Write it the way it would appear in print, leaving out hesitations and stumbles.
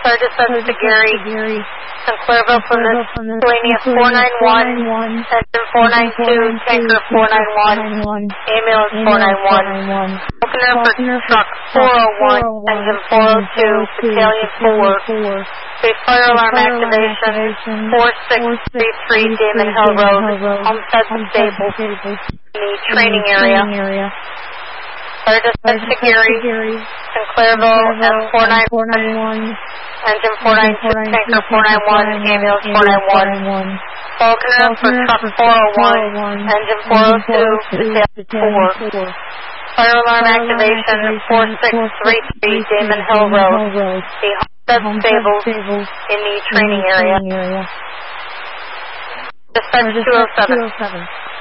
Third dispatch to Gary. From Clairville from the Miscellaneous 491, Engine 492, Tanker 491, Ambulance 491. Opener for Truck 401, Engine 402, Battalion 4. Base fire alarm activation 4633 Damon Hill Road, Homestead Stable, in the training area. Third dispatch to Gary. From Clairville M491. Engine 492, Tanker 491, Ambulance 491. Falconer for Truck 401, Engine 402, Battalion 4. Fire alarm activation 4633 Damon Hill Road, the Homestead Stables in the training area. Dispatch 207.